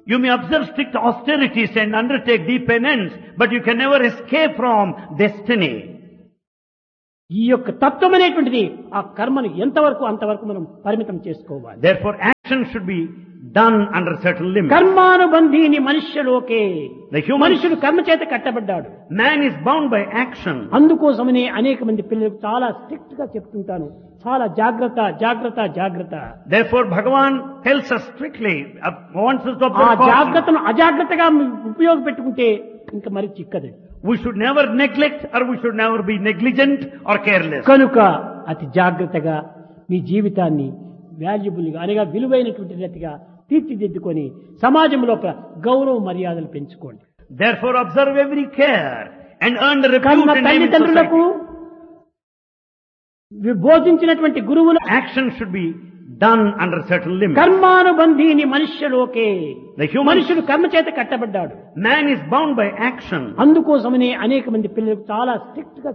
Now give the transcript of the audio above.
You may observe strict austerities and undertake deep penance, but you can never escape from destiny. ఈ యొక్క తత్వం అనేటువంటిది ఆ కర్మను ఎంతవరకు అంతవరకు మనం పరిమితం చేసుకోవాలి. Therefore, action should be done under certain limits. కర్మానుబంధీని మనుష్యలోకే, The human మనుషుడు కర్మ చేత కట్టబడ్డాడు. man is bound by action. అందుకోసమనే అనేక మంది పిల్లలకు చాలా స్ట్రిక్ట్ గా చెప్తుంటాను, చాలా జాగ్రత్త జాగ్రత్త జాగ్రత్త. Therefore, Bhagavan tells us strictly, wants us to ఆ observe caution. జాగ్రత్తను అజాగ్రత్తగా ఉపయోగపెట్టుకుంటే ఇంకా మరి చిక్కదు. We should never neglect or we should never be negligent or careless. కనుక అతి జాగ్రత్తగా మీ జీవితాన్ని వాల్యుబుల్ గా అనగా విలువైనటువంటి రీతిగా తీర్చిదిద్దుకొని సమాజం లోపల గౌరవ మర్యాదలు పెంచుకోండి. Therefore, observe every care and earn the కర్మ repute and name in తల్లిదండ్రులకు society. బోధించినటువంటి గురువులు Action should be done under certain limits. కర్మానుబంధీని మనుష్యలోకే, The human మనుషుడు కర్మ చేత కట్టబడ్డాడు. man is bound by action. అందుకోసమనే అనేక మంది పిల్లలకు చాలా స్ట్రిక్ట్ గా